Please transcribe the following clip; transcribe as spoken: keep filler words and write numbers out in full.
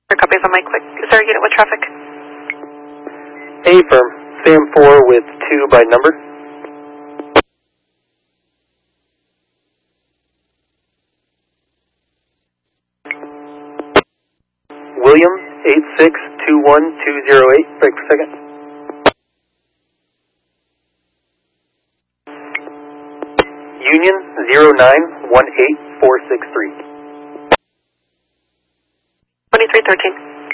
Copies on my quick. Is there a unit with traffic? A firm, Sam four with two by number. William, eight six two one two zero eight, break per second. Union, zero nine one eight four six three. twenty-three thirteen.